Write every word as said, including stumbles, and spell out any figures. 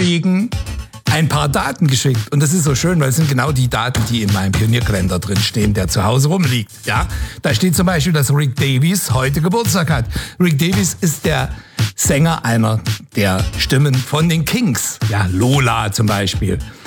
deswegen ein paar Daten geschickt. Und das ist so schön, weil es sind genau die Daten, die in meinem Pionierkalender drin stehen, der zu Hause rumliegt. Ja, da steht zum Beispiel, dass Rick Davies heute Geburtstag hat. Rick Davies ist der Sänger einer der Stimmen von den Kings. Ja, Lola zum Beispiel.